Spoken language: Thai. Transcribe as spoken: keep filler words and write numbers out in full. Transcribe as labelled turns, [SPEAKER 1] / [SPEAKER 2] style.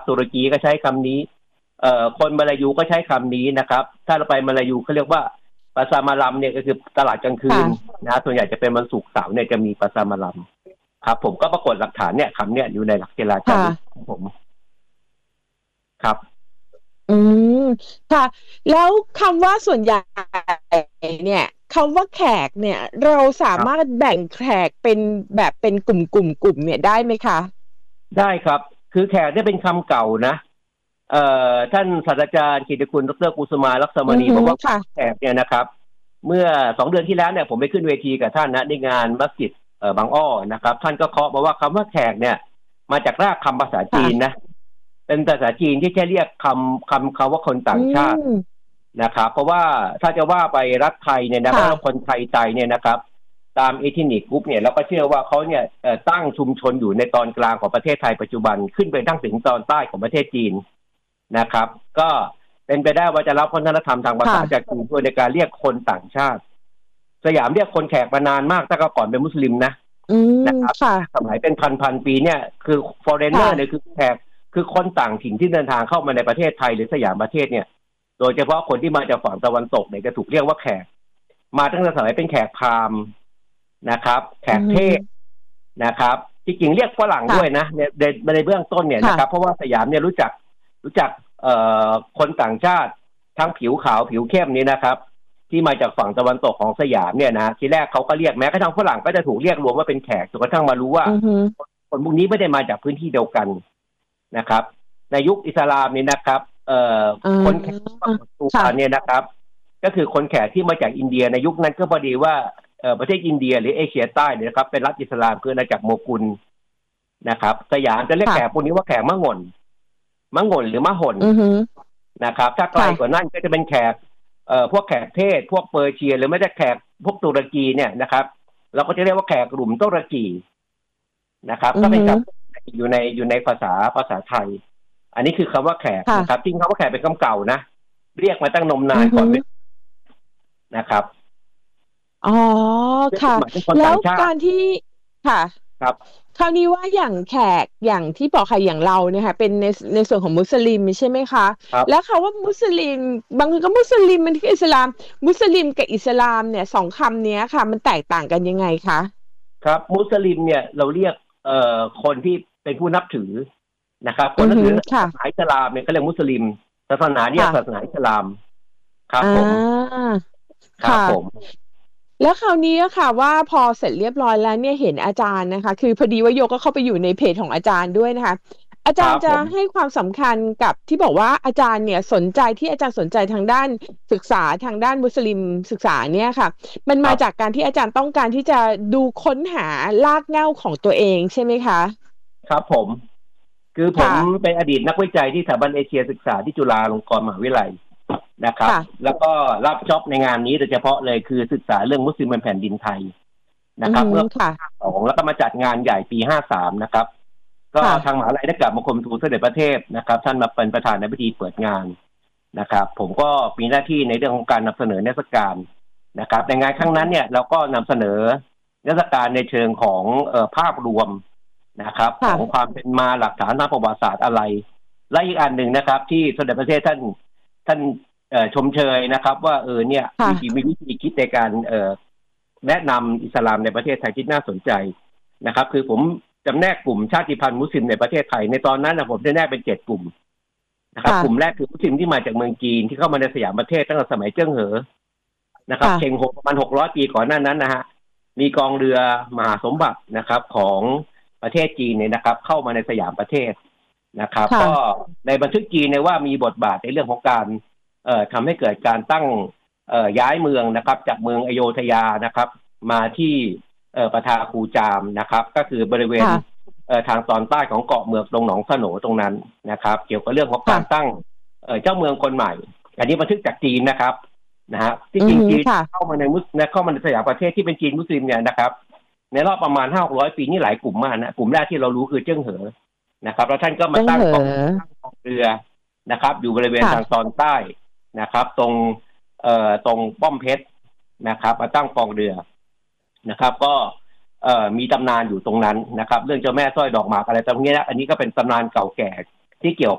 [SPEAKER 1] ตุรกีก็ใช้คำนี้เอ่อคนมาลายูก็ใช้คำนี้นะครับถ้าเราไปมาลายูเขาเรียกว่าปาซามาลัมเนี่ยก็คือตลาดกลางคืนนะส่วนใหญ่จะเป็นวันศุกร์เสาร์เนี่ยจะมีปาซามาลัมครับผมก็ปรากฏหลักฐานเนี่ยคำเนี่ยอยู่ในหลักเจรจาของผมครับ
[SPEAKER 2] อืมค่ะแล้วคำว่าส่วนใหญ่เนี่ยคำว่าแขกเนี่ยเราสามารถแบ่งแขกเป็นแบบเป็นกลุ่มกลุ่มกลุ่มเนี่ยได้ไหมคะ
[SPEAKER 1] ได้ครับคือแขกเนี่ยเป็นคำเก่านะเอ่อท่านศาสตราจารย์กิติคุณดร.กุสุมาลักษมณีบอกว่าแขกเนี่ยนะครับเมื่อสองเดือนที่แล้วเนี่ยผมไปขึ้นเวทีกับท่านนะในงานมัสยิดเอ่อบางอ้อนะครับท่านก็เคาะมาว่าคำว่าแขกเนี่ยมาจากรากคำภาษาจีนนะเป็นภาษาจีนที่ใช้เรียกคำคำคำว่าคนต่างชาตินะครับเพราะว่าถ้าจะว่าไปรัฐไทยเนี่ยนะครับคนไทยใจเนี่ยนะครับตามเอทินิกกรุ๊ปเนี่ยเราก็เชื่อว่าเขาเนี่ยตั้งชุมชนอยู่ในตอนกลางของประเทศไทยปัจจุบันขึ้นไปตั้งถึงตอนใต้ของประเทศจีนนะครับก็เป็นไปได้ว่าจะรับวัฒนธรรมทางภาษาจากจีนด้วยในการเรียกคนต่างชาติสยามเรียกคนแขกมานานมากตั้งแต่ก่อนเป็นมุสลิมนะนะครับสมัยเป็นพันพันปีเนี่ยคือ foreigner เนี่ยคือแขกคือคนต่างถิ่นที่เดินทางเข้ามาในประเทศไทยหรือสยามประเทศเนี่ยโดยเฉพาะคนที่มาจากฝั่งตะวันตกเนี่ยจะถูกเรียกว่าแขกมาตั้งแต่สมัยเป็นแขกพราหมณ์นะครับแขกเทศนะครับจริงๆเรียกฝรั่งด้วยนะในในเบื้องต้นเนี่ยนะครับเพราะว่าสยามเนี่ยรู้จักรู้จักเอ่อคนต่างชาติทั้งผิวขาวผิวเข้มนี้นะครับที่มาจากฝั่งตะวันตกของสยามเนี่ยนะทีแรกเขาก็เรียกแม้กระทั่งฝรั่งก็จะถูกเรียกรวมว่าเป็นแขกจนกระทั่งมารู้ว่าคนพวกนี้ไม่ได้มาจากพื้นที่เดียวกันนะครับในยุคอิสลามนี่นะครับเอ่อคนแขกตัวเนี่ยนะครับก็คือคนแขกที่มาจากอินเดียในยุคนั้นก็พอดีว่าเอ่อประเทศอินเดียหรือเอเชียใต้เนี่ยนะครับเป็นรัฐอิสลามคืออาณาจักรโมกุลนะครับสยามจะเรียกแขกพวกนี้ว่าแขกมะงนมะงนหรือมะหนนะครับถ้าไกลกว่านั้นก็จะเป็นแขกเอ่อพวกแขกเทศพวกเปอร์เซียหรือไม่ใช่แขกพวกตุรกีเนี่ยนะครับเราก็จะเรียกว่าแขกกลุ่มตุรกีนะครับก็เป็นกับอยู่ในอยู่ในภาษาภาษาไทยอันนี้คือคำว่าแขกนะครับจริงคำว่าแขกเป็นคำเก่านะเรียกมาตั้งนมนานก่อนนะครับ
[SPEAKER 2] อ๋อค่ะแล้วการที่ค่ะ
[SPEAKER 1] ครับ
[SPEAKER 2] คราวนี้ว่าอย่างแขกอย่างที่บอกค่ะอย่างเราเนี่ยค่ะเป็นในในส่วนของมุสลิมใช่ไหมคะแล้วคำว่ามุสลิมบางคนก็มุสลิมมันคืออิสลามมุสลิมกับอิสลามเนี่ยสองคำนี้ค่ะมันแตกต่างกันยังไงคะ
[SPEAKER 1] ครับมุสลิมเนี่ยเราเรียกเอ่อคนที่เป็นผู้นับถือนะครับคนนับถือศาสนาอิสลามเนี่ยเขาเรียกมุสลิมศาสนาเนี่ยศาสนาอิสลามครับผมครับผม
[SPEAKER 2] แล้วคราวนี้ค่ะว่าพอเสร็จเรียบร้อยแล้วเนี่ยเห็นอาจารย์นะคะคือพอดีว่าโยก็เข้าไปอยู่ในเพจของอาจารย์ด้วยนะคะอาจารย์จะให้ความสำคัญกับที่บอกว่าอาจารย์เนี่ยสนใจที่อาจารย์สนใจทางด้านศึกษาทางด้านมุสลิมศึกษาเนี่ยค่ะมันมาจากการที่อาจารย์ต้องการที่จะดูค้นหารากเหง้าของตัวเองใช่ไหมคะ
[SPEAKER 1] ครับผมคือผมเป็นอดีตนักวิจัยที่สถาบันเอเชียศึกษาที่จุฬาลงกรณ์มหาวิทยาลัยนะครับแล้วก็รับจ็อบในงานนี้โดยเฉพาะเลยคือศึกษาเรื่องมุสลิมบนแผ่นดินไทยนะครับเมื่อปีห้าสองแล้วก็มาจัดงานใหญ่ปีห้าสามนะครับก็ทางมหาวิทยาลัยได้กลับมาคมทูลเสด็จประเทศนะครับท่านมาเป็นประธานในพิธีเปิดงานนะครับผมก็มีหน้าที่ในเรื่องของการนำเสนอเทศกาลนะครับในงานครั้งนั้นเนี่ยเราก็นำเสนอเทศกาลในเชิงของเอ่อภาพรวมนะครับของความเป็นมาหลักฐานทางประวัติศาสตร์อะไรและอีกอันหนึ่งนะครับที่สมเด็จพระเทศท่านท่านชมเชยนะครับว่าเออเนี่ยมีมีวิธีคิดในการเอ่อแนะนำอิสลามในประเทศไทยที่น่าสนใจนะครับคือผมจำแนกกลุ่มชาติพันธุ์มุสลิมในประเทศไทยในตอนนั้นนะผมได้แนกเป็นเจ็ดกลุ่มนะครับกลุ่มแรกคือมุสลิมที่มาจากเมืองจีนที่เข้ามาในสยามประเทศตั้งแต่สมัยเจิ้งเหอนะครับเชงหกประมาณหกร้อยปีก่อนหน้านั้นนะฮะมีกองเรือมหาสมบัตินะครับของประเทศจีนเนี่ยนะครับเข้ามาในสยามประเทศนะครับก็ในบันทึกจีนเนี่ยว่ามีบทบาทในเรื่องของการเอ่อทำให้เกิดการตั้งเอ่อย้ายเมืองนะครับจากเมืองอโยธยานะครับมาที่เอ่อปทาคูจามนะครับก็คือบริเวณเอ่อทางตอนใต้ของเกาะเมืองตรงหนองสโหนตรงนั้นนะครับเกี่ยวกับเรื่องของการตั้งเอ่อเจ้าเมืองคนใหม่อันนี้บันทึกจากจีนนะครับนะฮะที่จริงจีนเข้ามาในมุสเข้ามาในสยามประเทศที่เป็นจีนมุสลิมเนี่ยนะครับในรอบประมาณห้าร้อยปีนี่หลายกลุ่มมากนะกลุ่มแรกที่เรารู้คือเจิ้งเหอนะครับแล้วท่านก็มาตั้งกองเรือนะครับอยู่บริเวณทางตอนใต้นะครับตรงเอ่อตรงป้อมเพชรนะครับมาตั้งกองเรือนะครับก็เอ่อมีตำนานอยู่ตรงนั้นนะครับเรื่องเจ้าแม่สร้อยดอกหมากอะไรตรงนี้นะอันนี้ก็เป็นตำนานเก่าแก่ที่เกี่ยว